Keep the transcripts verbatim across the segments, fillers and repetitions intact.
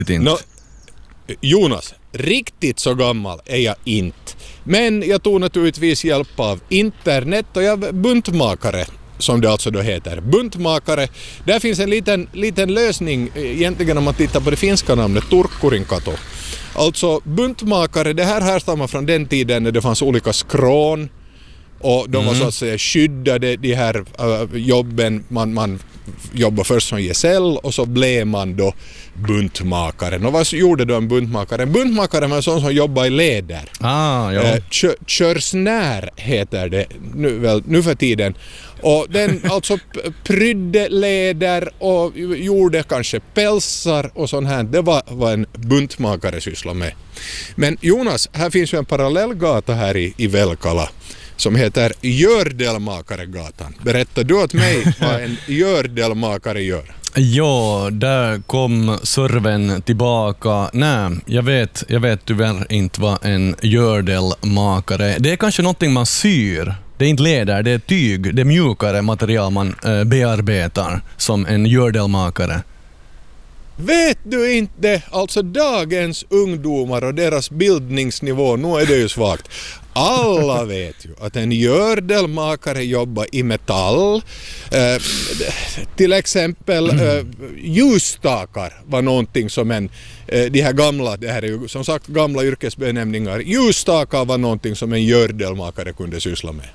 inte. No, Jonas, riktigt så gammal är jag inte. Men jag tog naturligtvis hjälp av internet och jag är buntmakare, som det alltså då heter. Buntmakare, där finns en liten, liten lösning egentligen om man tittar på det finska namnet Turkkurinkato. Alltså buntmakare, det här härstammar från den tiden när det fanns olika skrån och de var så att säga skyddade, de här uh, jobben. Man, man jobbade först som gesäll och så blev man då buntmakare. Och vad gjorde då en buntmakare? En buntmakare var en sån som jobbade i leder. Ah, ja. Uh, kö, körsnär heter det nu, väl, nu för tiden. Och den alltså prydde leder och gjorde kanske pälsar och sånt här. Det var vad en buntmakare sysslade med. Men Jonas, här finns ju en parallellgata här i, i Velkala som heter Gördelmakaregatan. Berättar du åt mig vad en gördelmakare gör? Ja, där kom serven tillbaka. Nej, jag vet, jag vet tyvärr inte vad en gördelmakare. Det är kanske någonting man syr. Det är inte läder, det är tyg, det är mjukare material man äh, bearbetar som en gördelmakare. Vet du inte, alltså dagens ungdomar och deras bildningsnivå, nu är det ju svagt. Alla vet ju att en gördelmakare jobbar i metall. Eh, till exempel eh, ljusstakar var någonting som en, eh, de här gamla, det här är ju som sagt gamla yrkesbenämningar, ljusstakar var någonting som en gördelmakare kunde syssla med.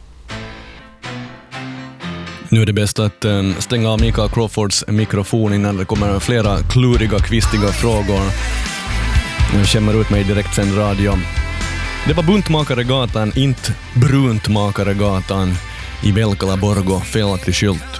Nu är det bäst att um, stänga av Mikael Crawfords mikrofon innan det kommer flera kluriga, kvistiga frågor. Jag skämmer ut mig direkt sen radio. Det var Buntmakaregatan, inte Bruntmakaregatan i Velkala, Borgå, felaktig skylt.